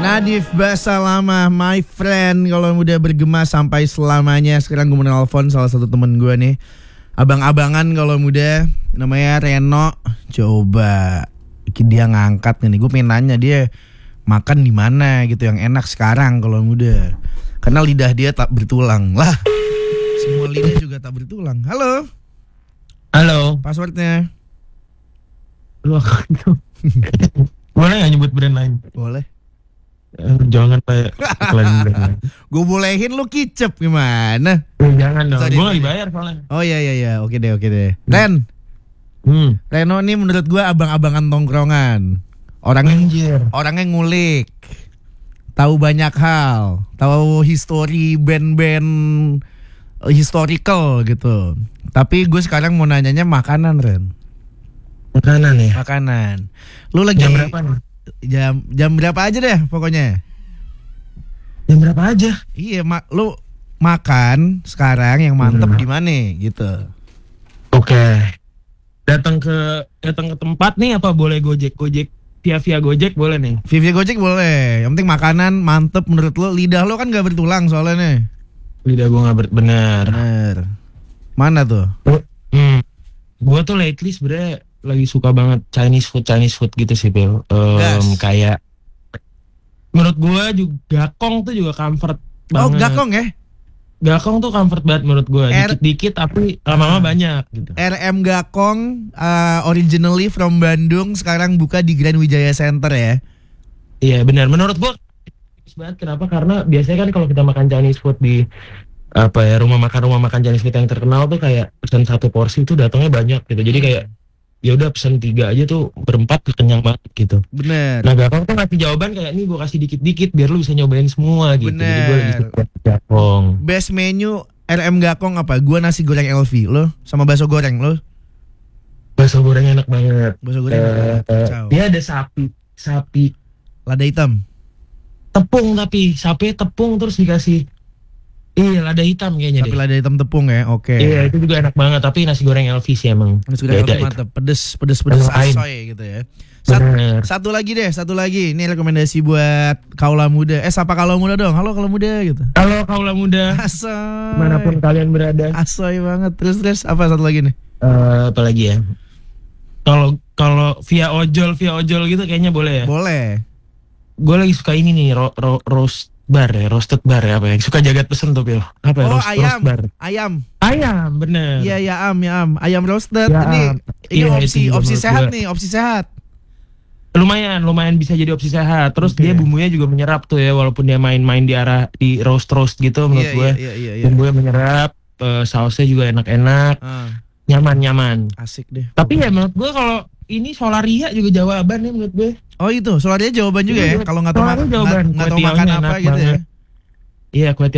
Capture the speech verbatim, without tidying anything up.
Nadif bahasa lama, my friend. Kalau udah bergema sampai selamanya. Sekarang gue mau nelfon salah satu temen gue nih, abang-abangan kalau muda, namanya Reno. Coba dia ngangkat nih, gue pengen nanya dia makan di mana gitu yang enak sekarang kalau muda. Karena lidah dia tak bertulang lah. Semua lidah juga tak bertulang. Halo. Halo. Passwordnya? Lu boleh nggak nyebut brand lain? Boleh. Eh, jangan kayak iklan brand lain. Gue bolehin lu kicep gimana? Eh, jangan dong. Sorry, Gue sorry. dibayar soalnya. Oh iya iya iya, oke deh oke deh. Ren, Hmm. Reno nih menurut gue abang-abangan tongkrongan. Orangnya Anjir. orangnya ngulik, tahu banyak hal, tahu history band-band eh, historical gitu. Tapi gue sekarang mau nanyanya makanan, Ren. Makanan ya. Makanan. Lu lagi Jam berapa nih? Jam jam berapa aja deh pokoknya. Jam berapa aja? Iya, mak lu makan sekarang yang mantep Hmm. di mana gitu. Oke. Datang ke datang ke tempat nih apa boleh Gojek? Gojek via via Gojek boleh nih. Via Gojek boleh. Yang penting makanan mantep menurut lu. Lidah lu kan gak bertulang soalnya nih. Lidah gue nggak ber- bener. Bener. Mana tuh? Hmm. Gue tuh lately sebenernya lagi suka banget Chinese food Chinese food gitu sih, Bill. Um, Gas. kayak menurut gue juga gakong tuh juga comfort Oh, banget. gakong ya? Gakong tuh comfort banget menurut gue. R- Dikit-dikit tapi lama-lama banyak gitu. R M Gakong uh, originally from Bandung, sekarang buka di Grand Wijaya Center ya. Iya benar. Menurut gue banget. Kenapa? Karena biasanya kan kalau kita makan Chinese food di apa ya rumah makan rumah makan Chinese kita yang terkenal tuh kayak pesan satu porsi itu datangnya banyak gitu. Jadi kayak ya udah pesan tiga aja tuh berempat kenyang banget gitu. Bener. Nah Gakong tuh ngasih jawaban kayak nih gue kasih dikit-dikit biar lu bisa nyobain semua gitu. Bener. Jadi gue lagi suka Gakong. Best menu R M Gakong apa? Gua nasi goreng L V lo sama bakso goreng lo. Bakso goreng enak banget. Bakso goreng enak banget. Eh, Kacau. dia ada sapi, sapi Lada hitam. tepung tapi sapi tepung terus dikasih iya lada hitam kayaknya Tapi deh. lada hitam tepung ya. Oke. Iya itu juga enak banget tapi nasi goreng L V sih emang Nasi goreng L V beda itu. mantep. Pedes pedes pedes Yang lain. asoy gitu ya. Sat- Bener. satu lagi deh, satu lagi. Ini rekomendasi buat kaula muda. Eh, sapa kaula muda dong. Halo kaula muda gitu. Halo kaula muda Asoy. dimanapun kalian berada. Asoy banget. Terus terus apa satu lagi nih? Eh, apa lagi ya? Kalau kalau via ojol via ojol gitu kayaknya boleh ya. Boleh. Gue lagi suka ini nih ro, ro, roast bar ya, roasted bar ya apa ya? Suka jagat pesen tuh Pil. Apa ya? Oh, roast, ayam. roast bar. Ayam. Ayam bener. Iya, ya am, ya am. Ayam roasted. Ya Ini am. ini Iya, opsi itu juga opsi menurut sehat gua. nih, opsi sehat. Lumayan, lumayan bisa jadi opsi sehat. Terus Oke. dia bumbunya juga menyerap tuh ya, walaupun dia main-main di arah di roast-roast gitu menurut Iya, gue. iya, iya, iya. Bumbunya menyerap, eh, sausnya juga enak-enak, Ah, nyaman-nyaman. asik deh. Tapi ya menurut gue kalau ini Solaria juga jawaban nih menurut gue. Oh itu, soalnya jawaban juga ya. Iya, Kalau nggak tahu Solaria ma- jawaban. nggak nggak tahu Kue makan tiaonya apa enak gitu ya. banget. Iya, kue